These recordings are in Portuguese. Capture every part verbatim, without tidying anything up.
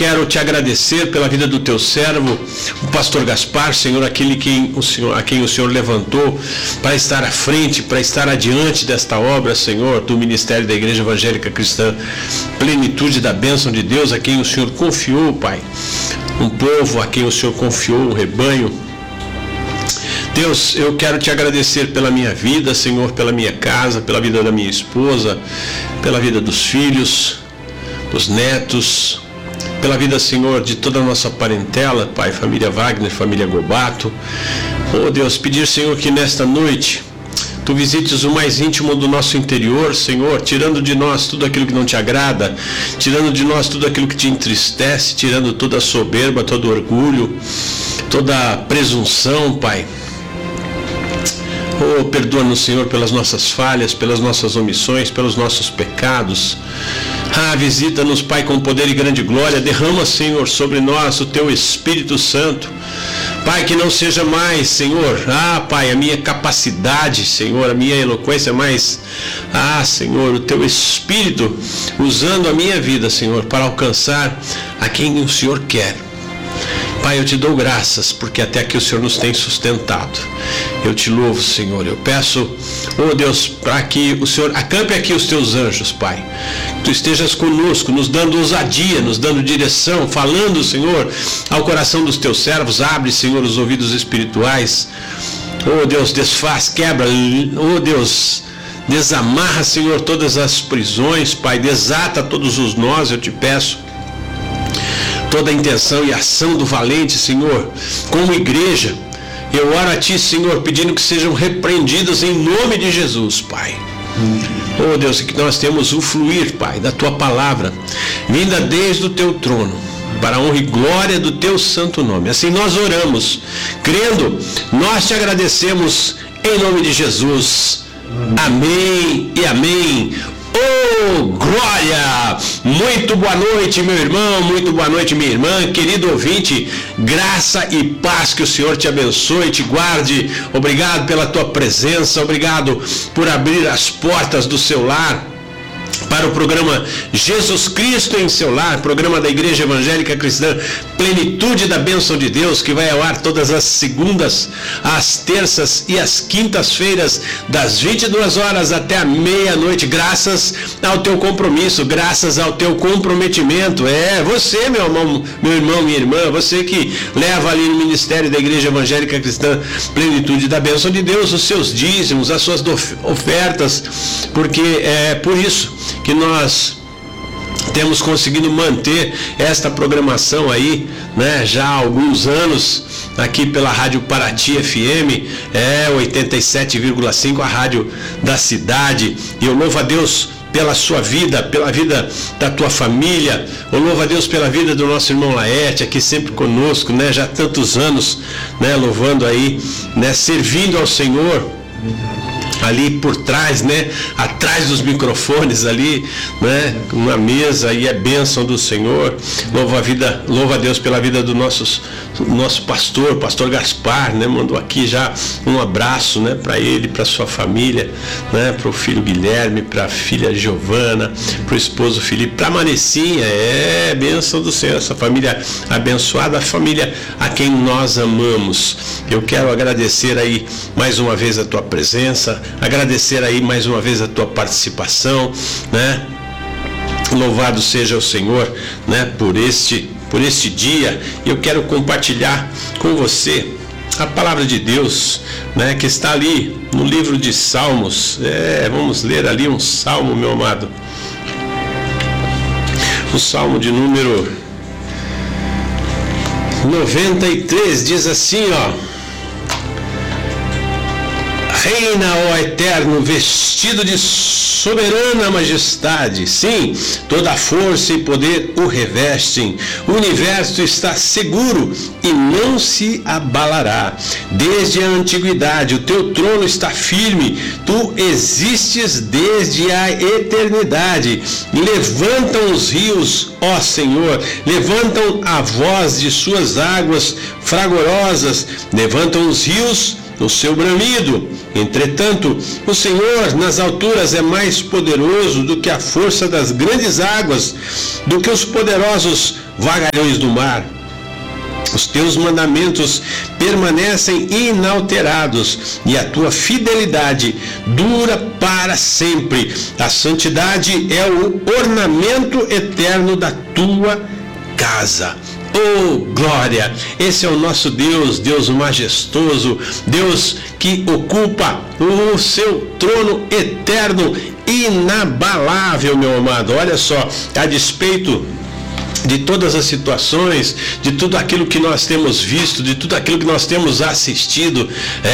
quero te agradecer pela vida do teu servo, o pastor Gaspar, Senhor, aquele quem o Senhor, a quem o Senhor levantou para estar à frente, para estar adiante desta obra, Senhor, do Ministério da Igreja Evangélica Cristã, plenitude da bênção de Deus, a quem o Senhor confiou, Pai, um povo a quem o Senhor confiou, um rebanho. Deus, eu quero te agradecer pela minha vida, Senhor, pela minha casa, pela vida da minha esposa, pela vida dos filhos, dos netos, pela vida, Senhor, de toda a nossa parentela, Pai, família Wagner, família Gobato. Oh Deus, pedir, Senhor, que nesta noite Tu visites o mais íntimo do nosso interior, Senhor, tirando de nós tudo aquilo que não te agrada, tirando de nós tudo aquilo que te entristece, tirando toda a soberba, todo o orgulho, toda a presunção, Pai. Oh, perdoa-nos, Senhor, pelas nossas falhas, pelas nossas omissões, pelos nossos pecados. Ah, visita-nos, Pai, com poder e grande glória. Derrama, Senhor, sobre nós o Teu Espírito Santo. Pai, que não seja mais, Senhor, ah, Pai, a minha capacidade, Senhor, a minha eloquência, mas, ah, Senhor, o Teu Espírito usando a minha vida, Senhor, para alcançar a quem o Senhor quer. Pai, eu te dou graças, porque até aqui o Senhor nos tem sustentado. Eu te louvo, Senhor. Eu peço, oh Deus, para que o Senhor acampe aqui os teus anjos, Pai. Que tu estejas conosco, nos dando ousadia, nos dando direção, falando, Senhor, ao coração dos teus servos. Abre, Senhor, os ouvidos espirituais. Oh Deus, desfaz, quebra. Oh Deus, desamarra, Senhor, todas as prisões, Pai. Desata todos os nós, eu te peço. Toda a intenção e ação do valente, Senhor, como igreja, eu oro a Ti, Senhor, pedindo que sejam repreendidos em nome de Jesus, Pai. Oh Deus, que nós temos o fluir, Pai, da Tua palavra, vinda desde o Teu trono, para a honra e glória do Teu santo nome. Assim nós oramos, crendo, nós te agradecemos em nome de Jesus. Amém e amém. Oh, glória! Muito boa noite, meu irmão, muito boa noite, minha irmã, querido ouvinte, graça e paz, que o Senhor te abençoe, te guarde. Obrigado pela tua presença, obrigado por abrir as portas do seu lar para o programa Jesus Cristo em seu lar, programa da Igreja Evangélica Cristã, plenitude da bênção de Deus, que vai ao ar todas as segundas, as terças e as quintas-feiras, das vinte e duas horas até a meia-noite, graças ao teu compromisso, graças ao teu comprometimento. É você, meu irmão, meu irmão, minha irmã, você que leva ali no ministério da Igreja Evangélica Cristã, plenitude da bênção de Deus, os seus dízimos, as suas ofertas, porque é por isso que nós temos conseguido manter esta programação aí, né, já há alguns anos, aqui pela Rádio Paraty F M, é oitenta e sete vírgula cinco, a rádio da cidade. E eu louvo a Deus pela sua vida, pela vida da tua família. Eu louvo a Deus pela vida do nosso irmão Laerte, aqui sempre conosco, né, já há tantos anos, né, louvando aí, né, servindo ao Senhor ali por trás, né, atrás dos microfones ali, né, uma mesa, e é bênção do Senhor. Louva a vida, louva a Deus pela vida do nossos, nosso pastor, pastor Gaspar, né, mandou aqui já um abraço, né, para ele, para sua família, né, para o filho Guilherme, para a filha Giovana, para o esposo Felipe, para a Manecinha. É bênção do Senhor, essa família abençoada, a família a quem nós amamos. Eu quero agradecer aí mais uma vez a tua presença, agradecer aí mais uma vez a tua participação, né? Louvado seja o Senhor, né, por este, por este dia. E eu quero compartilhar com você a palavra de Deus, né, que está ali no livro de Salmos. É, vamos ler ali um salmo, meu amado. O salmo de número noventa e três diz assim, ó: Reina, ó Eterno, vestido de soberana majestade. Sim, toda a força e poder o revestem. O universo está seguro e não se abalará. Desde a antiguidade, o teu trono está firme. Tu existes desde a eternidade. Levantam os rios, ó Senhor. Levantam a voz de suas águas fragorosas. Levantam os rios no seu bramido. Entretanto, o Senhor nas alturas é mais poderoso do que a força das grandes águas, do que os poderosos vagalhões do mar. Os teus mandamentos permanecem inalterados e a tua fidelidade dura para sempre. A santidade é o ornamento eterno da tua casa. Oh, glória! Esse é o nosso Deus, Deus majestoso, Deus que ocupa o seu trono eterno, inabalável, meu amado. Olha só, a despeito de todas as situações, de tudo aquilo que nós temos visto, de tudo aquilo que nós temos assistido,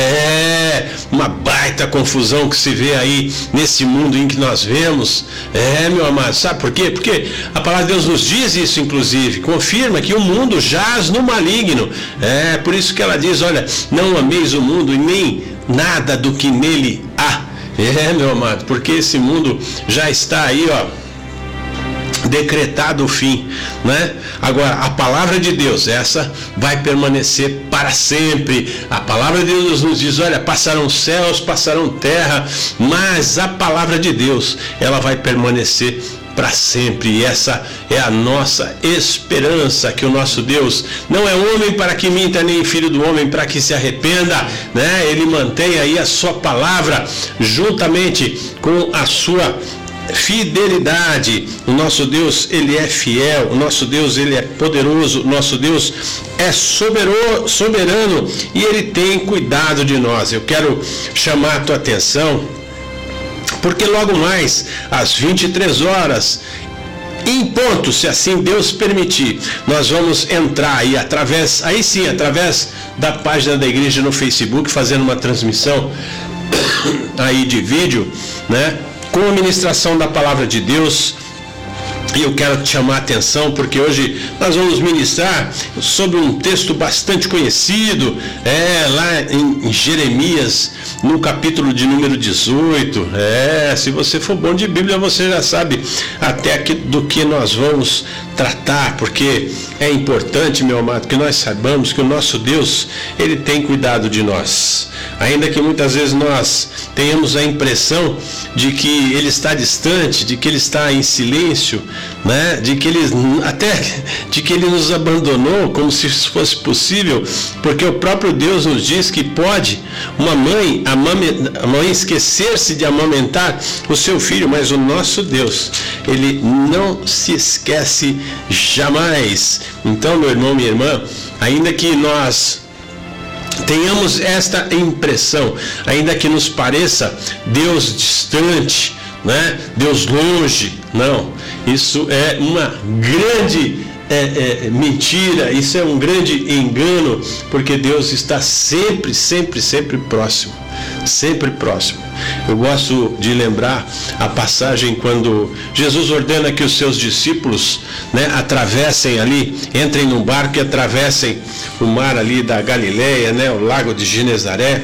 é uma baita confusão que se vê aí nesse mundo em que nós vemos. É, meu amado, sabe por quê? Porque a palavra de Deus nos diz isso, inclusive, confirma que o mundo jaz no maligno. É, por isso que ela diz, olha, não ameis o mundo e nem nada do que nele há. É, meu amado, porque esse mundo já está aí, ó, decretado o fim, né? Agora, a palavra de Deus, essa vai permanecer para sempre. A palavra de Deus nos diz, olha, passarão céus, passarão terra, mas a palavra de Deus, ela vai permanecer para sempre, e essa é a nossa esperança, que o nosso Deus não é homem para que minta, nem filho do homem para que se arrependa, né? Ele mantém aí a sua palavra juntamente com a sua fidelidade. O nosso Deus, ele é fiel, o nosso Deus, ele é poderoso, o nosso Deus é soberano, soberano e ele tem cuidado de nós. Eu quero chamar a tua atenção, porque logo mais às vinte e três horas em ponto, se assim Deus permitir, nós vamos entrar aí através, aí sim, através da página da igreja no Facebook, fazendo uma transmissão aí de vídeo, né? Com a ministração da palavra de Deus. E eu quero te chamar a atenção, porque hoje nós vamos ministrar sobre um texto bastante conhecido, é, lá em, em Jeremias, no capítulo de número dezoito. É, se você for bom de Bíblia, você já sabe até aqui do que nós vamos tratar, porque é importante, meu amado, que nós saibamos que o nosso Deus, ele tem cuidado de nós. Ainda que muitas vezes nós tenhamos a impressão de que ele está distante, de que ele está em silêncio, né? De que ele até de que ele nos abandonou, como se isso fosse possível, porque o próprio Deus nos diz que pode uma mãe, a mãe esquecer-se de amamentar o seu filho, mas o nosso Deus, ele não se esquece jamais. Então, meu irmão, minha irmã, ainda que nós tenhamos esta impressão, ainda que nos pareça Deus distante, né? Deus longe, não, isso é uma grande é, é, mentira, isso é um grande engano, porque Deus está sempre, sempre, sempre próximo, sempre próximo. Eu gosto de lembrar a passagem quando Jesus ordena que os seus discípulos, né, atravessem ali, entrem num barco e atravessem o mar ali da Galileia, né, o lago de Genezaré.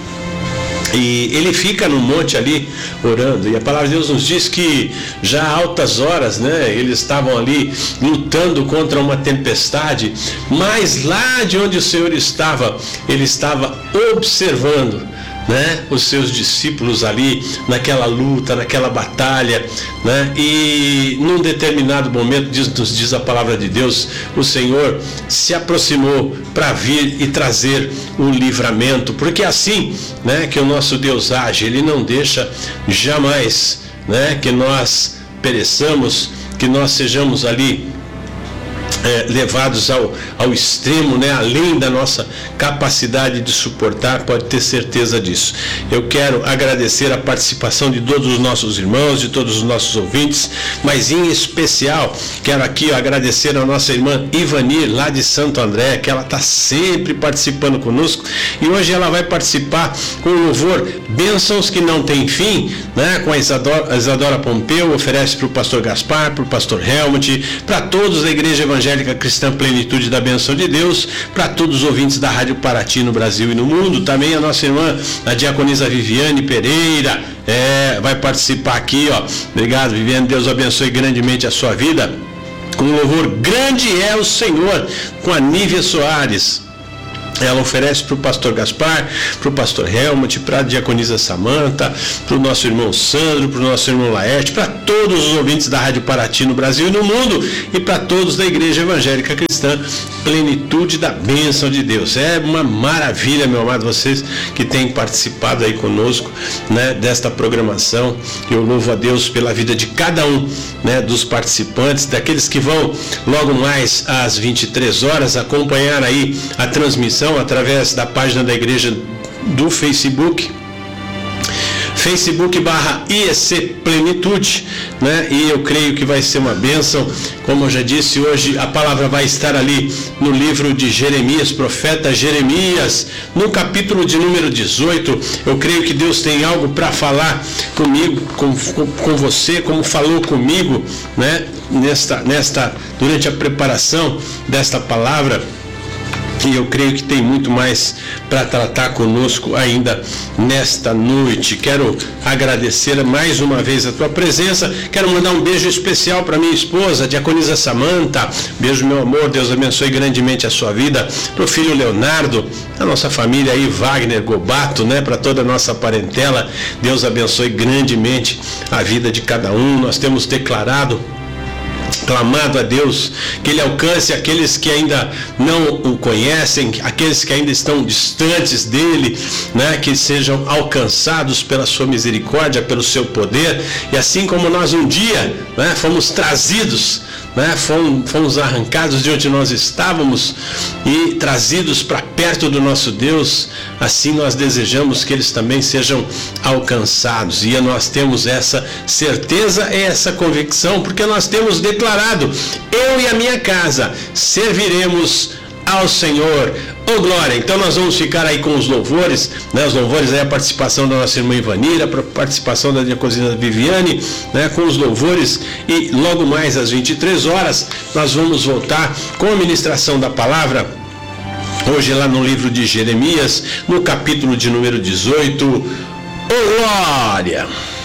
E ele fica no monte ali orando, e a palavra de Deus nos diz que já a altas horas, né, eles estavam ali lutando contra uma tempestade, mas lá de onde o Senhor estava, ele estava observando, né, os seus discípulos ali naquela luta, naquela batalha, né, e num determinado momento, diz, nos diz a palavra de Deus, o Senhor se aproximou para vir e trazer o livramento, porque é assim, né, que o nosso Deus age. Ele não deixa jamais, né, que nós pereçamos, que nós sejamos ali É, levados ao, ao extremo, né, além da nossa capacidade de suportar, pode ter certeza disso. Eu quero agradecer a participação de todos os nossos irmãos, de todos os nossos ouvintes, mas em especial quero aqui ó, agradecer a nossa irmã Ivanir, lá de Santo André, que ela está sempre participando conosco, e hoje ela vai participar com o louvor Bênçãos que Não Tem Fim, né, com a Isadora, a Isadora Pompeu, oferece para o pastor Gaspar, para o pastor Helmut, para todos da Igreja Evangélica Cristã Plenitude da Bênção de Deus, para todos os ouvintes da Rádio Paraty no Brasil e no mundo. Também a nossa irmã, a diaconisa Viviane Pereira, é, vai participar aqui, ó. Obrigado, Viviane, Deus abençoe grandemente a sua vida. Com o louvor Grande é o Senhor, com a Nívia Soares. Ela oferece para o pastor Gaspar, para o pastor Helmut, para a diaconisa Samanta, para o nosso irmão Sandro, para o nosso irmão Laerte, para todos os ouvintes da Rádio Paraty no Brasil e no mundo, e para todos da Igreja Evangélica Cristã, plenitude da bênção de Deus. É uma maravilha, meu amado, vocês que têm participado aí conosco, né, desta programação. Eu louvo a Deus pela vida de cada um, né, dos participantes, daqueles que vão logo mais às vinte e três horas acompanhar aí a transmissão através da página da igreja do Facebook, Facebook barra I E C Plenitude, né? E eu creio que vai ser uma bênção. Como eu já disse, hoje a palavra vai estar ali no livro de Jeremias, profeta Jeremias, no capítulo de número dezoito. Eu creio que Deus tem algo para falar comigo, com, com, com você, como falou comigo, né? Nesta, nesta, durante a preparação desta palavra. E eu creio que tem muito mais para tratar conosco ainda nesta noite. Quero agradecer mais uma vez a tua presença. Quero mandar um beijo especial para minha esposa, a diaconisa Samanta. Beijo, meu amor. Deus abençoe grandemente a sua vida. Para o filho Leonardo, a nossa família aí, Wagner Gobato, né? Para toda a nossa parentela. Deus abençoe grandemente a vida de cada um. Nós temos declarado, clamado a Deus que Ele alcance aqueles que ainda não o conhecem, aqueles que ainda estão distantes dEle, né, que sejam alcançados pela sua misericórdia, pelo seu poder. E assim como nós um dia, né, fomos trazidos, né, fomos, fomos arrancados de onde nós estávamos e trazidos para perto do nosso Deus, assim nós desejamos que eles também sejam alcançados. E nós temos essa certeza e essa convicção, porque nós temos declarado: eu e a minha casa serviremos ao Senhor. Ô glória! Então nós vamos ficar aí com os louvores, né? Os louvores aí, a participação da nossa irmã Ivanira, a participação da diaconisa Viviane, né? Com os louvores, e logo mais às vinte e três horas nós vamos voltar com a ministração da palavra. Hoje lá no livro de Jeremias, no capítulo de número dezoito. Ô glória!